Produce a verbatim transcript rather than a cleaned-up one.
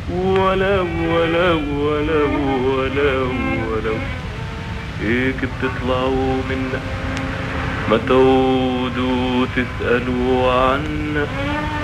ولو ولو ولو ولو ولو هيك بتطلعوا منا ما تعودوا تسألوا عنا.